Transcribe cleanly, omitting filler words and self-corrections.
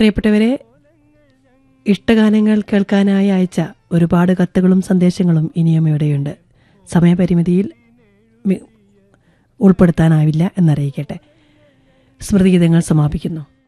പ്രിയപ്പെട്ടവരെ, ഇഷ്ടഗാനങ്ങൾ കേൾക്കാനായി അയച്ച ഒരുപാട് കത്തുകളും സന്ദേശങ്ങളും ഇനിയും ഇവിടെയുണ്ട്. സമയപരിമിതിയിൽ ഉൾപ്പെടുത്താനാവില്ല എന്നറിയിക്കട്ടെ. സ്മൃതിഗീതങ്ങൾ സമാപിക്കുന്നു.